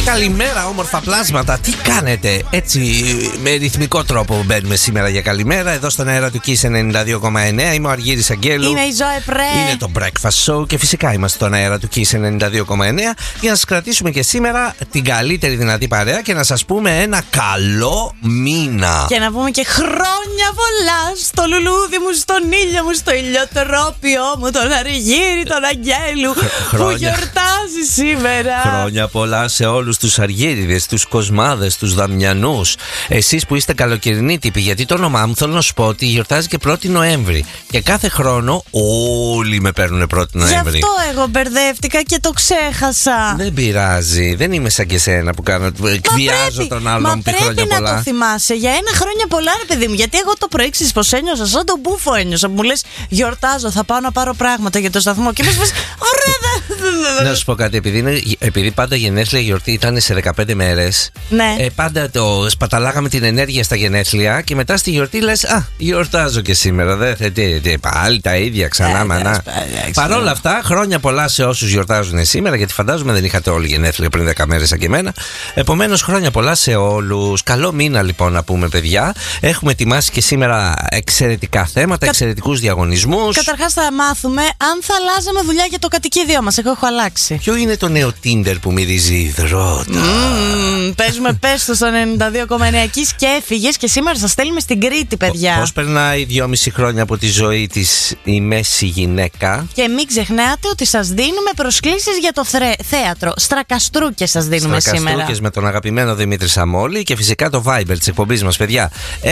Καλημέρα, όμορφα πλάσματα. Τι κάνετε? Έτσι, με ρυθμικό τρόπο μπαίνουμε σήμερα για καλημέρα. Εδώ στον αέρα του Kiss 92,9. Είμαι ο Αργύρης Αγγέλου. Είμαι η Ζωέ Πρέ. Είναι το Breakfast Show και φυσικά είμαστε στον αέρα του Kiss 92,9 για να σας κρατήσουμε και σήμερα την καλύτερη δυνατή παρέα και να σας πούμε ένα καλό μήνα. Και να πούμε και χρόνια πολλά στο λουλούδι μου, στον ήλιο μου, στο ηλιοτρόπιο μου, τον Αργύρη, τον Αγγέλου που γιορτάζει σήμερα. Χρόνια πολλά σε όλους τους Αργύριδες, τους Κοσμάδες, τους Δαμιανούς. Εσείς που είστε καλοκαιρινοί τύποι, γιατί το όνομά μου θέλω να σου πω ότι γιορτάζει και 1η Νοέμβρη. Και κάθε χρόνο όλοι με παίρνουν 1η Νοέμβρη. Γι' αυτό εγώ μπερδεύτηκα και το ξέχασα. Δεν πειράζει, δεν είμαι σαν και σένα που κάνω. Εκβιάζω τον άλλον μου πει χρόνια πολλά. Πρέπει να το θυμάσαι για ένα χρόνια πολλά, ρε παιδί μου. Γιατί εγώ το πρωί ξέρεις πως ένιωσα, σαν τον μπούφο ένιωσα. Που μου λες γιορτάζω, θα πάω να πάρω πράγματα για το σταθμό. Και πες ωραία. Να σου πω κάτι, επειδή πάντα γενέθλια γιορτή ήταν σε 15 μέρες. Ναι. Πάντα το σπαταλάγαμε την ενέργεια στα γενέθλια και μετά στη γιορτή λες α, γιορτάζω και σήμερα. Πάλι τα ίδια ξανά μανά. Παρ' όλα αυτά, χρόνια πολλά σε όσους γιορτάζουν σήμερα, γιατί φαντάζομαι δεν είχατε όλοι γενέθλια πριν 10 μέρες σαν και εμένα. Επομένως, χρόνια πολλά σε όλους. Καλό μήνα λοιπόν να πούμε, παιδιά. Έχουμε ετοιμάσει και σήμερα εξαιρετικά θέματα, εξαιρετικούς διαγωνισμούς. Καταρχάς θα μάθουμε αν θα αλλάζαμε δουλειά για το κατοικίδιό μας. Εγώ έχω αλλάξει. Ποιο είναι το νέο Tinder που μυρίζει υδρότα? Παίζουμε πέστο στο 92,9 εκεί και έφυγες και σήμερα σας στέλνουμε στην Κρήτη, παιδιά. Πώς περνάει 2,5 χρόνια από τη ζωή της η μέση γυναίκα? Και μην ξεχνάτε ότι σας δίνουμε προσκλήσεις για το θέατρο. Στρακαστρούκες σας δίνουμε σήμερα. Στρακαστρούκες με τον αγαπημένο Δημήτρη Σαμόλη και φυσικά το Viber της εκπομπής μας, παιδιά.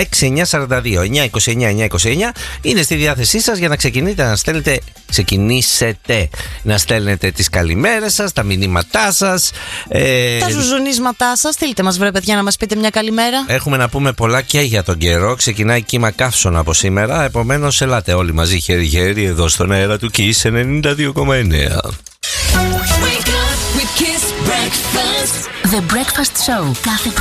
6942-929-929 είναι στη διάθεσή σας για να ξεκινήσετε να στέλνετε τις καλημέρες σας, τα μηνύματά σας, τα ζουζουνίσματά σας. Στείλτε μας, βρε παιδιά, να μας πείτε μια καλημέρα. Έχουμε να πούμε πολλά και για τον καιρό. Ξεκινάει κύμα καύσωνα από σήμερα. Επομένως, ελάτε όλοι μαζί χέρι-χέρι εδώ στον αέρα του Kiss 92,9. The Breakfast Show κάθε